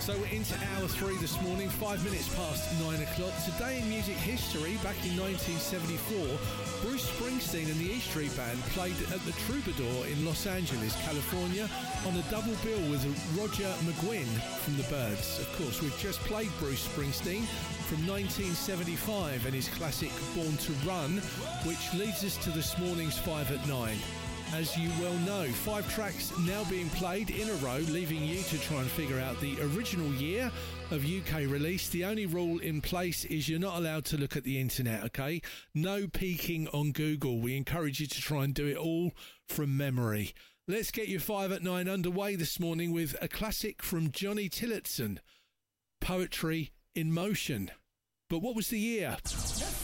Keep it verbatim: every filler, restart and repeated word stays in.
So we're into hour three this morning, five minutes past nine o'clock. Today in music history, back in nineteen seventy-four, Bruce Springsteen and the E Street Band played at the Troubadour in Los Angeles, California, on a double bill with Roger McGuinn from the Byrds. Of course, we've just played Bruce Springsteen from nineteen seventy-five and his classic Born to Run, which leads us to this morning's five at nine. As you well know, five tracks now being played in a row, leaving you to try and figure out the original year of U K release. The only rule in place is you're not allowed to look at the internet, okay? No peeking on Google. We encourage you to try and do it all from memory. Let's get your five at nine underway this morning with a classic from Johnny Tillotson, Poetry in Motion. But what was the year?